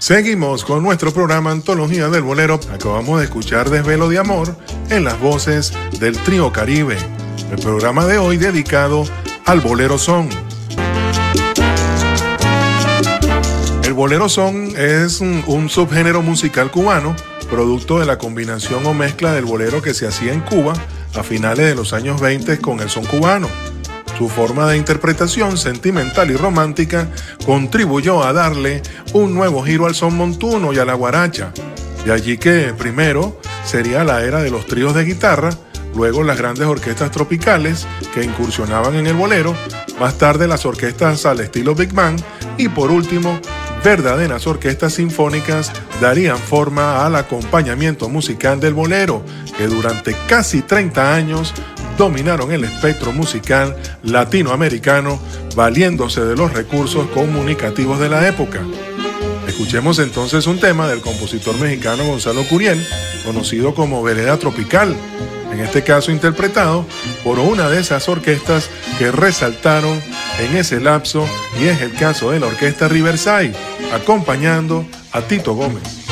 Seguimos con nuestro programa Antología del Bolero. Acabamos de escuchar Desvelo de Amor en las voces del Trío Caribe. El programa de hoy dedicado al bolero son. El bolero son es un subgénero musical cubano, producto de la combinación o mezcla del bolero que se hacía en Cuba a finales de los años 20 con el son cubano. Su forma de interpretación sentimental y romántica contribuyó a darle un nuevo giro al son montuno y a la guaracha. De allí que primero sería la era de los tríos de guitarra, luego las grandes orquestas tropicales que incursionaban en el bolero, más tarde las orquestas al estilo Big Band y por último verdaderas orquestas sinfónicas darían forma al acompañamiento musical del bolero, que durante casi 30 años dominaron el espectro musical latinoamericano, valiéndose de los recursos comunicativos de la época. Escuchemos entonces un tema del compositor mexicano Gonzalo Curiel, conocido como Vereda Tropical, en este caso interpretado por una de esas orquestas que resaltaron en ese lapso, y es el caso de la Orquesta Riverside, acompañando a Tito Gómez.